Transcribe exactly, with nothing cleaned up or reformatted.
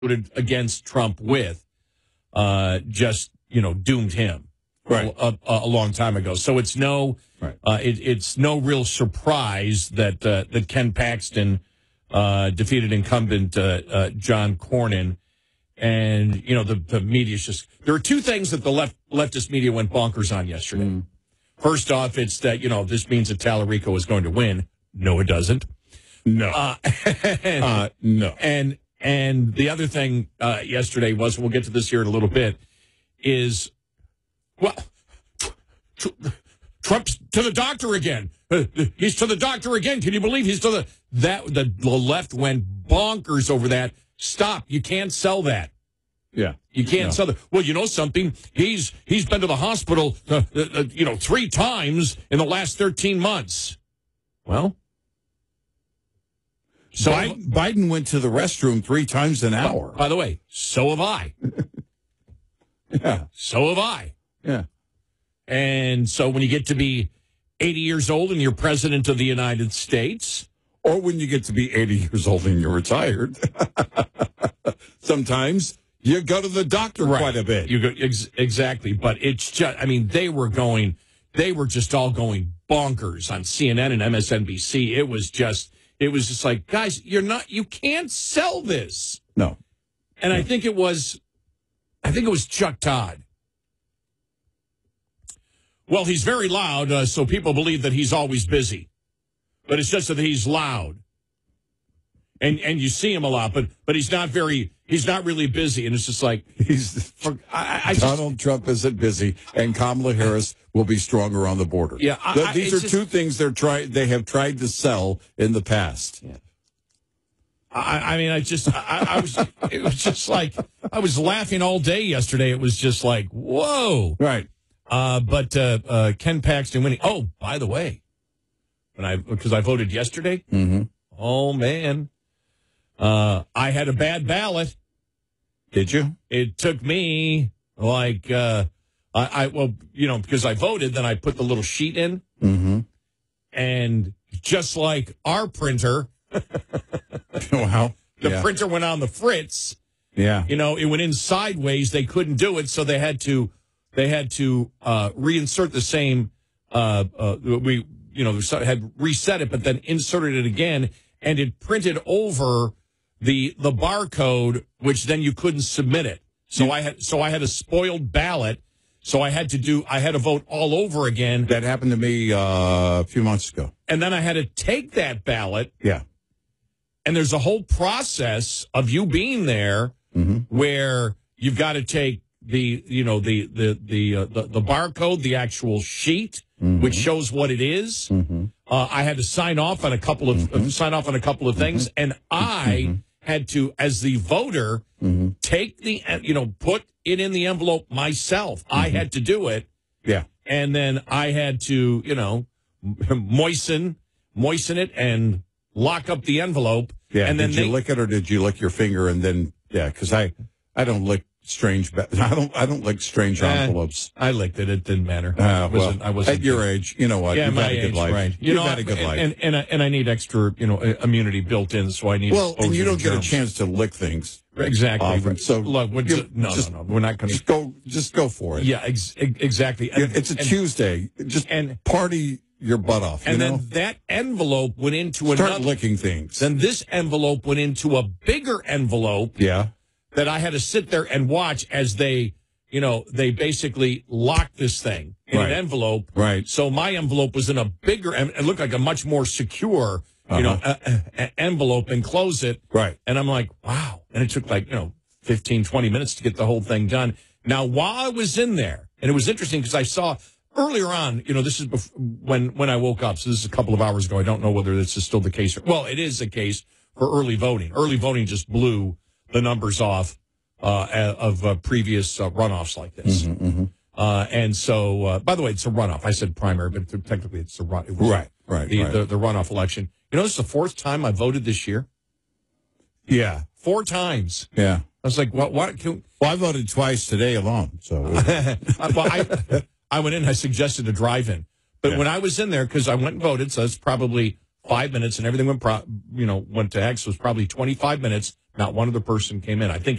voted against Trump with uh, just, you know, doomed him right. a, a, a long time ago. So it's no right. uh, it, it's no real surprise that uh, that Ken Paxton uh, defeated incumbent uh, uh, John Cornyn. And, you know, the, the media's just – there are two things that the left leftist media went bonkers on yesterday. Mm. First off, it's that, you know, this means that Tallarico is going to win. No, it doesn't. No. Uh, and, uh, no. And and the other thing uh, yesterday was, we'll get to this here in a little bit, is, well, Trump's to the doctor again. Uh, he's to the doctor again. Can you believe he's to the – that the, the left went bonkers over that. Stop. You can't sell that. Yeah. You can't no. sell that. Well, you know something? He's he's been to the hospital, uh, uh, uh, you know, three times in the last thirteen months. Well, so Biden, Biden went to the restroom three times an hour. By the way, so have I. yeah. So have I. Yeah. And so when you get to be eighty years old and you're president of the United States, or when you get to be eighty years old and you're retired, sometimes you go to the doctor right. quite a bit. You go ex- exactly, but it's just, I mean, they were going, they were just all going bonkers on C N N and M S N B C. It was just, it was just like, guys, you're not, you can't sell this. No. And no. I think it was, I think it was Chuck Todd. Well, he's very loud, uh, so people believe that he's always busy. But it's just that he's loud, and and you see him a lot, but but he's not very, he's not really busy, and it's just like he's. For, I, I Donald just, Trump isn't busy, and Kamala Harris will be stronger on the border. Yeah, I, the, these I, are just, two things they're try they have tried to sell in the past. Yeah. I, I mean, I just I, I was it was just like I was laughing all day yesterday. It was just like, whoa, right. Uh, but uh, uh, Ken Paxton winning. Oh, by the way. When I because I voted yesterday. Mm-hmm. Oh man, uh, I had a bad ballot. Did you? It took me like uh, I, I well, you know, because I voted, then I put the little sheet in, mm-hmm. and just like our printer, wow, the yeah. printer went on the fritz. Yeah, you know, it went in sideways. They couldn't do it, so they had to they had to uh, reinsert the same. Uh, uh, we. You know, had reset it, but then inserted it again, and it printed over the the barcode, which then you couldn't submit it. So I had so I had a spoiled ballot. So I had to do I had to vote all over again. That happened to me uh, a few months ago. And then I had to take that ballot. Yeah. And there's a whole process of you being there mm-hmm. where you've got to take the you know the the the uh, the, the barcode, the actual sheet. Mm-hmm. Which shows what it is. Mm-hmm. Uh, I had to sign off on a couple of mm-hmm. uh, sign off on a couple of things, mm-hmm. and I mm-hmm. had to, as the voter, mm-hmm. take the you know put it in the envelope myself. Mm-hmm. I had to do it. Yeah, and then I had to you know moisten moisten it and lock up the envelope. Yeah, and then did they, you lick it or did you lick your finger and then yeah? Because I I don't lick. Strange, I don't. I don't like strange envelopes. Uh, I licked it. It didn't matter. Uh, I wasn't, well, I wasn't at your age, you know what? Yeah, You've my had a good age, life. right? You You've know, had a good and, life, and and I, and I need extra, you know, immunity built in, so I need. Well, and you don't get germs. a chance to lick things exactly. often. So look, we're you, no, just, no, no, we're not going to just go. Just go for it. Yeah, ex- exactly. And, it's a and, Tuesday. Just and party your butt off. And you then know? that envelope went into Start another. licking things. Then this envelope went into a bigger envelope. Yeah. That I had to sit there and watch as they. You know, they basically locked this thing in right. an envelope. Right. So my envelope was in a bigger, it looked like a much more secure, uh-huh. you know, a, a, a envelope and close it. Right. And I'm like, wow. And it took like, you know, fifteen, twenty minutes to get the whole thing done. Now, while I was in there, and it was interesting because I saw earlier on, you know, this is before, when, when I woke up. So this is a couple of hours ago. I don't know whether this is still the case. Or, well, it is the case for early voting. Early voting just blew the numbers off. Uh, of uh, previous uh, runoffs like this. Mm-hmm, mm-hmm. Uh, and so, uh, by the way, it's a runoff. I said primary, but technically it's a run. It was right, right the, right. The, the runoff election. You know, this is the fourth time I voted this year. Yeah. Four times. Yeah. I was like, what? what can, well, I voted twice today alone. So, well, I, I went in, I suggested a drive-in. But yeah. when I was in there, because I went and voted, so it's probably five minutes and everything went, pro, you know, went to X, so it was probably twenty-five minutes. Not one other person came in. I think